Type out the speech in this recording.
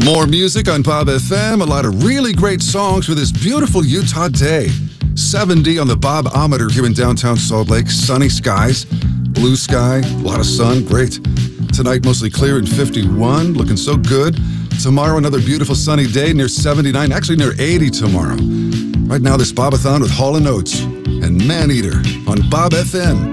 More music on Bob FM. A lot of really great songs for this beautiful Utah day. 70 on the Bob-ometer here in downtown Salt Lake. Sunny skies, blue sky, a lot of sun. Great. Tonight, mostly clear and 51. Looking so good. Tomorrow, another beautiful sunny day near 79. Actually, near 80 tomorrow. Right now, this Bobathon with Hall & Oates and Maneater on Bob FM.